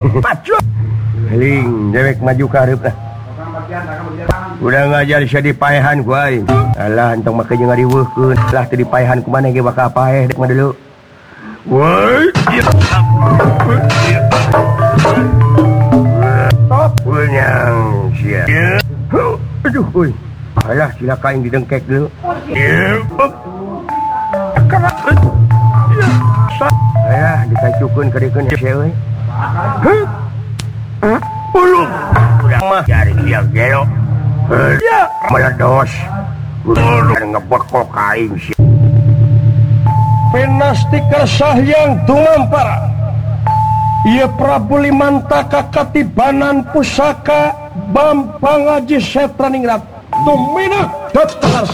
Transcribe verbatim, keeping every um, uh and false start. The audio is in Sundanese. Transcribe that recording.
Ling dewek maju karep lah. Udah ngajar bisa dipaehan ku aing. Alah entong make jeung ngariweuhkeun. Lah teu dipaehan ku maneh ge bakal paeh dek mah dulu. Woi. Top punyang sia. Aduh euy. Alah silaka aing didengkek dulu. Alah dikacukeun kadekeun sia euy. Ulung udah mah cari dia gelo ya meledos udah ngebekok kain sih penastika sahyang tumampara ia Prabu Limantaka katibanan pusaka Bambang Aji Setra ningrat tuminah